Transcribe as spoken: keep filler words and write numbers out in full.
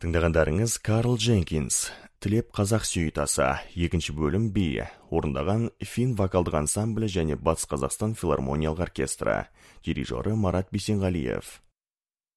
Тыңдағандарыңыз Карл Дженкинс, Тілеп қазақ сюитасы, екінші бөлім би, орындаған фин вокалдық ансамблі және Батыс Қазақстан филармониялық оркестрі, дирижері Марат Бейсенғалиев.